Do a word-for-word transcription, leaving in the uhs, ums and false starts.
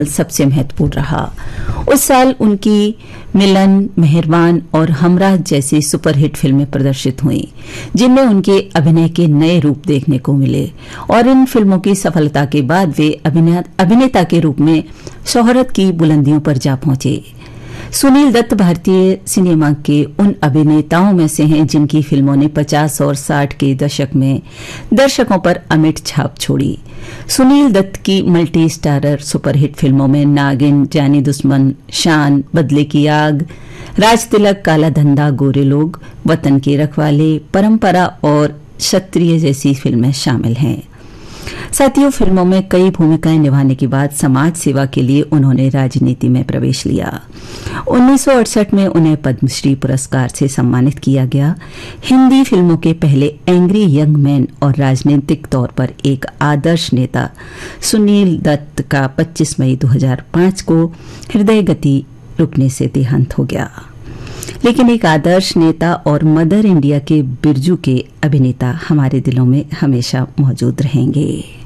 सबसे महत्वपूर्ण रहा। उस साल उनकी मिलन, मेहरबान और हमराह जैसी सुपरहिट फिल्में प्रदर्शित हुईं, जिनमें उनके अभिनय के नए रूप देखने को मिले और इन फिल्मों की सफलता के बाद वे अभिनेता के रूप में शोहरत की बुलंदियों पर जा पहुंचे। सुनील दत्त भारतीय सिनेमा के उन अभिनेताओं में से हैं जिनकी फिल्मों ने पचास और साठ के दशक में दर्शकों पर अमिट छाप छोड़ी। सुनील दत्त की मल्टी स्टारर सुपरहिट फिल्मों में नागिन, जानी दुश्मन, शान, बदले की आग, राज तिलक, काला धंधा, गोरे लोग, वतन के रखवाले, परंपरा और क्षत्रिय जैसी फिल्में शामिल हैं। साथियों, फिल्मों में कई भूमिकाएं निभाने के बाद समाज सेवा के लिए उन्होंने राजनीति में प्रवेश लिया। उन्नीस सौ अड़सठ में उन्हें पद्मश्री पुरस्कार से सम्मानित किया गया। हिंदी फिल्मों के पहले एंग्री यंग मैन और राजनीतिक तौर पर एक आदर्श नेता सुनील दत्त का पच्चीस मई दो हज़ार पाँच को हृदय गति रुकने से देहांत हो गया। लेकिन एक आदर्श नेता और मदर इंडिया के बिरजू के अभिनेता हमारे दिलों में हमेशा मौजूद रहेंगे।